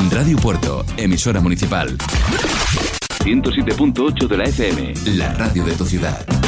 Radio Puerto, emisora municipal. 107.8 de la FM, la radio de tu ciudad.